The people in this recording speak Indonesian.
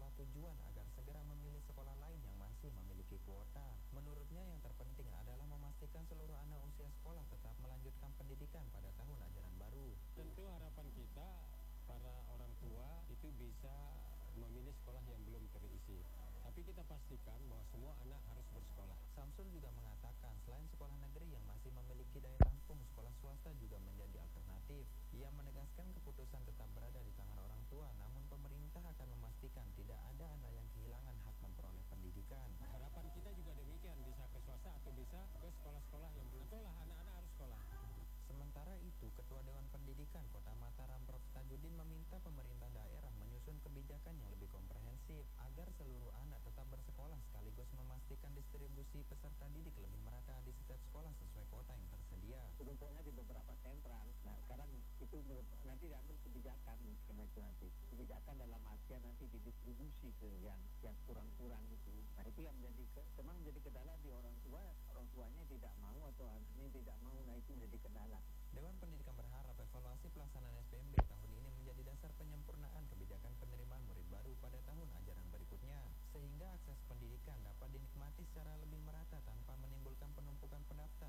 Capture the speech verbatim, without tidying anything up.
tujuan agar segera memilih sekolah lain yang masih memiliki kuota. Menurutnya yang terpenting adalah memastikan seluruh anak usia sekolah tetap melanjutkan pendidikan pada tahun ajaran baru. Tentu harapan kita para orang tua itu bisa memilih sekolah yang belum terisi. Tapi kita pastikan bahwa semua anak harus bersekolah. Samsul juga mengatakan selain sekolah negeri yang masih memiliki daya tampung, sekolah swasta juga menjadi alternatif. Ia menegaskan keputusan tetap berada di tangan orang tua, namun pemerintah akan memastikan tidak ada anak yang kehilangan hak memperoleh pendidikan. Harapan kita juga demikian, bisa ke swasta atau bisa ke sekolah-sekolah yang belum sekolah, anak-anak harus sekolah. Sementara itu, Ketua Dewan Pendidikan Kota Mataram Prof Tajudin meminta pemerintah daerah menyusun kebijakan yang lebih komprehensif agar seluruh anak tetap bersekolah sekaligus memastikan distribusi peserta didik lebih merata di setiap sekolah sesuai kuota yang tersedia. Kelompoknya di beberapa sentral. Nah, sekarang itu nanti diambil kebijakan mungkin itu nanti. Kebijakan dalam artian nanti didistribusi ke yang yang kurang-kurang itu. Nah, itu yang menjadi ke, memang menjadi kendala di orang tua. Orang tuanya tidak mau atau anaknya tidak mau. Nah, itu menjadi kendala. Dewan Pendidikan berharap evaluasi pelaksanaan S B M B tahun ini menjadi dasar penyempurnaan kebijakan penerimaan murid baru pada tahun ajaran berikutnya, sehingga akses pendidikan dapat dinikmati secara lebih merata tanpa menimbulkan penumpukan pendaftar